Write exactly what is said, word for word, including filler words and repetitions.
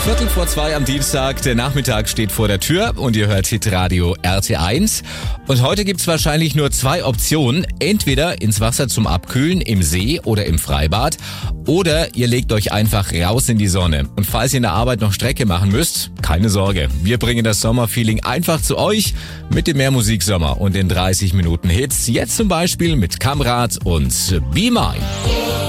Viertel vor zwei am Dienstag, der Nachmittag steht vor der Tür und ihr hört Hitradio R T eins. Und heute gibt's wahrscheinlich nur zwei Optionen. Entweder ins Wasser zum Abkühlen im See oder im Freibad oder ihr legt euch einfach raus in die Sonne. Und falls ihr in der Arbeit noch Strecke machen müsst, keine Sorge. Wir bringen das Sommerfeeling einfach zu euch mit dem Mehrmusiksommer und den dreißig Minuten Hits. Jetzt zum Beispiel mit Kamrat und Be Mine.